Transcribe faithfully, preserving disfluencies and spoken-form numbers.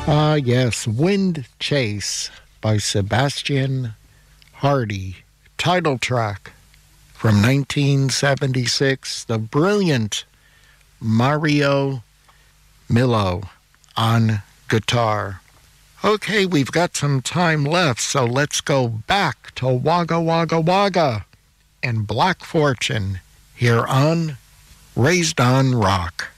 Ah, yes, Wind Chase by Sebastian Hardy. Title track from nineteen seventy-six, the brilliant Mario Millo on guitar. Okay, we've got some time left, so let's go back to Wagga Wagga Wagga and Black Fortune here on Raised on Rock.